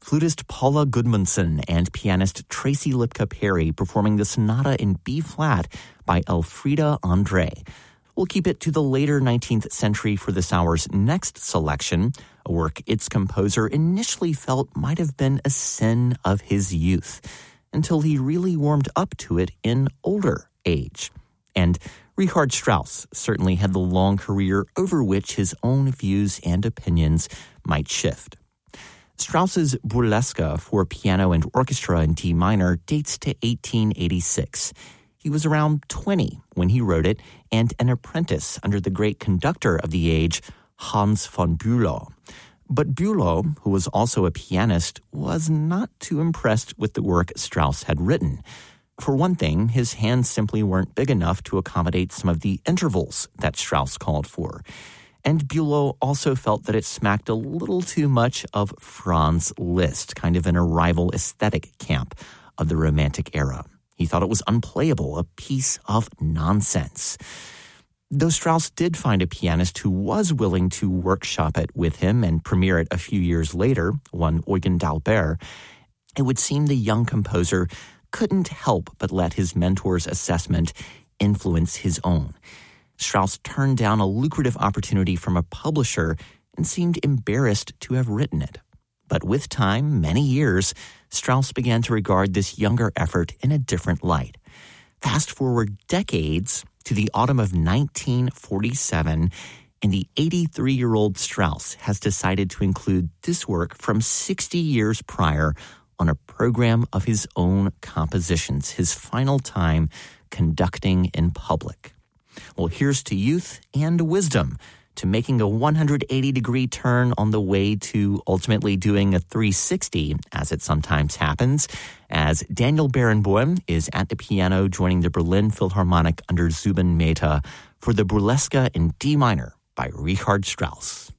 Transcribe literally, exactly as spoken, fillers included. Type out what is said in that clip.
flutist Paula Gudmundsson and pianist Tracy Lipka Perry performing the sonata in B-flat by Elfriede André. We'll keep it to the later nineteenth century for this hour's next selection, a work its composer initially felt might have been a sin of his youth, until he really warmed up to it in older age. And Richard Strauss certainly had the long career over which his own views and opinions might shift. Strauss's Burlesque for piano and orchestra in D minor dates to eighteen eighty-six. He was around twenty when he wrote it and an apprentice under the great conductor of the age, Hans von Bülow. But Bülow, who was also a pianist, was not too impressed with the work Strauss had written. For one thing, his hands simply weren't big enough to accommodate some of the intervals that Strauss called for. And Bülow also felt that it smacked a little too much of Franz Liszt, kind of in a rival aesthetic camp of the Romantic era. He thought it was unplayable, a piece of nonsense. Though Strauss did find a pianist who was willing to workshop it with him and premiere it a few years later, one Eugen d'Albert, it would seem the young composer couldn't help but let his mentor's assessment influence his own. Strauss turned down a lucrative opportunity from a publisher and seemed embarrassed to have written it. But with time, many years, Strauss began to regard this younger effort in a different light. Fast forward decades to the autumn of nineteen forty-seven, and the eighty-three-year-old Strauss has decided to include this work from sixty years prior on a program of his own compositions, his final time conducting in public. Well, here's to youth and wisdom, to making a one hundred eighty degree turn on the way to ultimately doing a three sixty, as it sometimes happens, as Daniel Barenboim is at the piano joining the Berlin Philharmonic under Zubin Mehta for the Burlesque in D minor by Richard Strauss.